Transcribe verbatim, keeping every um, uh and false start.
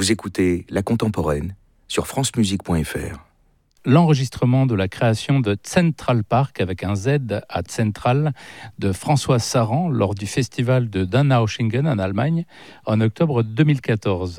Vous écoutez La Contemporaine sur france musique point f r. L'enregistrement de la création de Central Park avec un Z à Central de François Saran lors du festival de Donaueschingen en Allemagne en octobre deux mille quatorze.